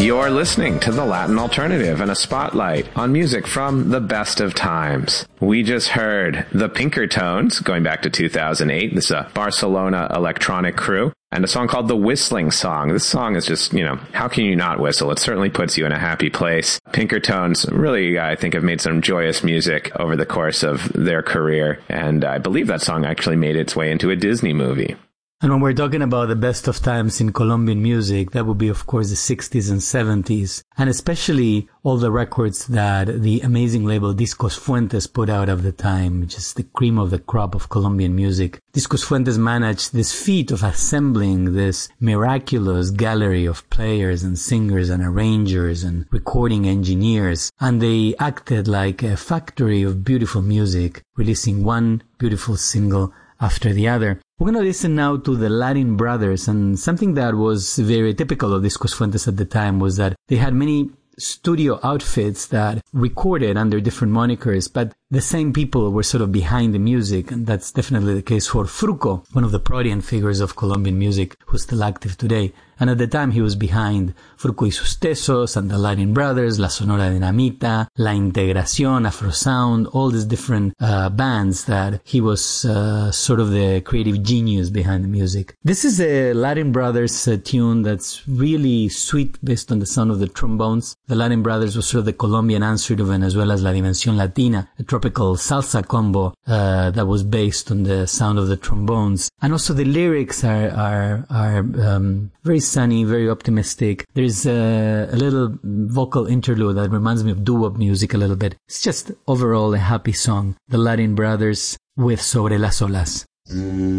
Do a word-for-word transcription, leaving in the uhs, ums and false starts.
You're listening to The Latin Alternative and a spotlight on music from the best of times. We just heard the Pinkertones, going back to two thousand eight. This is a Barcelona electronic crew. And a song called The Whistling Song. This song is just, you know, how can you not whistle? It certainly puts you in a happy place. Pinkertones really, I think, have made some joyous music over the course of their career. And I believe that song actually made its way into a Disney movie. And when we're talking about the best of times in Colombian music, that would be, of course, the sixties and seventies, and especially all the records that the amazing label Discos Fuentes put out at the time, just the cream of the crop of Colombian music. Discos Fuentes managed this feat of assembling this miraculous gallery of players and singers and arrangers and recording engineers, and they acted like a factory of beautiful music, releasing one beautiful single after the other. We're going to listen now to the Latin Brothers, and something that was very typical of Discos Fuentes at the time was that they had many studio outfits that recorded under different monikers, but the same people were sort of behind the music, and that's definitely the case for Fruco, one of the prominent figures of Colombian music who's still active today. And at the time he was behind Fruco y sus Tesos and the Latin Brothers, La Sonora Dinamita, La Integración, Afro Sound, all these different uh, bands that he was uh, sort of the creative genius behind the music. This is a Latin Brothers uh, tune that's really sweet based on the sound of the trombones. The Latin Brothers was sort of the Colombian answer to Venezuela's La Dimensión Latina, a tropical salsa combo uh, that was based on the sound of the trombones. And also the lyrics are are, are um, very sunny, very optimistic. There's a, a little vocal interlude that reminds me of doo-wop music a little bit. It's just overall a happy song. The Latin Brothers with Sobre las Olas.